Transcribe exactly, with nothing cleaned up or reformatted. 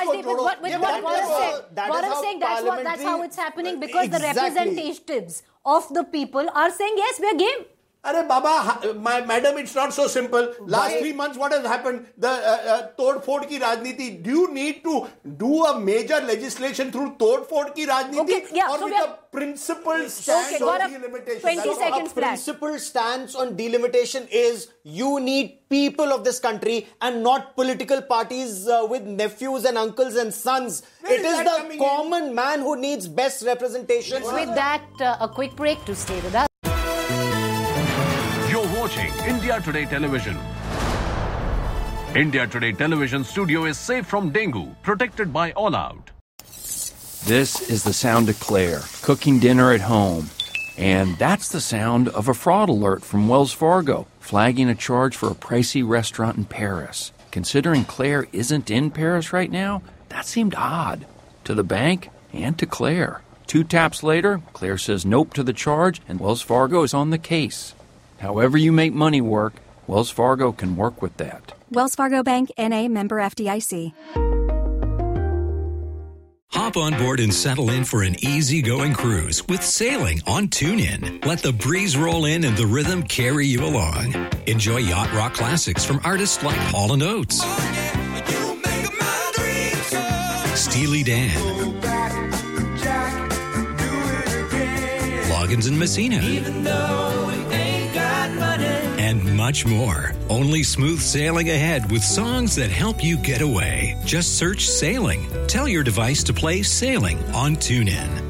Rajdeep, with what, with Yeah, what but that Gaurav's is saying, how- that is Gaurav's how saying that's what that's how it's parliamentary- happening because the Exactly. representatives of the people are saying yes, we are game. Arey Baba, ha- my madam, it's not so simple. Last Why? three months, what has happened? The uh, uh, Tod Fod ki Rajniti. Do you need to do a major legislation through Tod Fod ki Rajniti, Okay, yeah, or so with we are- a principled stance Okay, on Gaurav, delimitation? twenty That's all. seconds. A flat. principled stance on delimitation is you need people of this country and not political parties uh, with nephews and uncles and sons. Where It is is that the coming common man who needs best representation. With that, uh, a quick break to stay with us. You're watching India Today Television. India Today Television studio is safe from dengue, protected by All Out. This is the sound of Claire, cooking dinner at home. And that's the sound of a fraud alert from Wells Fargo, flagging a charge for a pricey restaurant in Paris. Considering Claire isn't in Paris right now, that seemed odd. To the bank and to Claire. Two taps later, Claire says nope to the charge, and Wells Fargo is on the case. However you make money work, Wells Fargo can work with that. Wells Fargo Bank, N A, member F D I C. Hop on board and settle in for an easygoing cruise with sailing on TuneIn. Let the breeze roll in and the rhythm carry you along. Enjoy yacht rock classics from artists like Hall and Oates, Steely Dan, Loggins and Messina, and much more. Only smooth sailing ahead with songs that help you get away. Just search Sailing. Tell your device to play Sailing on TuneIn.